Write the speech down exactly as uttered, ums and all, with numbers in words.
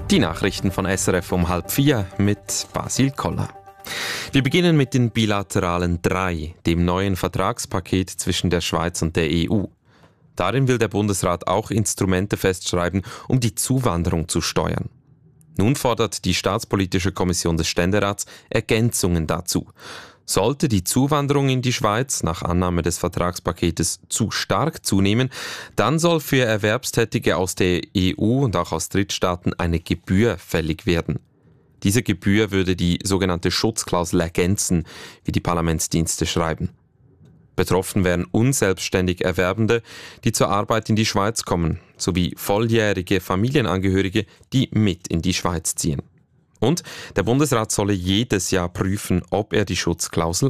Die Nachrichten von S R F um halb vier mit Basil Koller. Wir beginnen mit den bilateralen drei, dem neuen Vertragspaket zwischen der Schweiz und der E U. Darin will der Bundesrat auch Instrumente festschreiben, um die Zuwanderung zu steuern. Nun fordert die Staatspolitische Kommission des Ständerats Ergänzungen dazu. Sollte die Zuwanderung in die Schweiz nach Annahme des Vertragspaketes zu stark zunehmen, dann soll für Erwerbstätige aus der E U und auch aus Drittstaaten eine Gebühr fällig werden. Diese Gebühr würde die sogenannte Schutzklausel ergänzen, wie die Parlamentsdienste schreiben. Betroffen wären unselbstständig Erwerbende, die zur Arbeit in die Schweiz kommen, sowie volljährige Familienangehörige, die mit in die Schweiz ziehen. Und der Bundesrat solle jedes Jahr prüfen, ob er die Schutzklausel